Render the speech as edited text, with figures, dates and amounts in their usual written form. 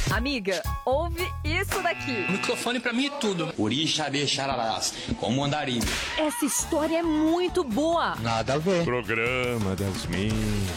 Amiga, ouve isso daqui. O microfone pra mim é tudo. Orixabê Xararás, como andarilho. Essa história é muito boa. Nada a ver. Programa das minhas.